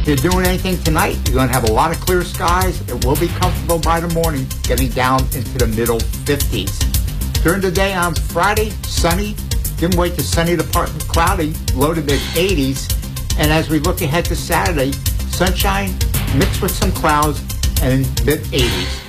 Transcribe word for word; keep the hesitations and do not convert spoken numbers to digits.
If you're doing anything tonight, you're going to have a lot of clear skies. It will be comfortable by the morning, getting down into the middle fifties. During the day on Friday, sunny. Didn't wait to sunny to partly cloudy, low to mid eighties. And as we look ahead to Saturday, sunshine mixed with some clouds and mid eighties.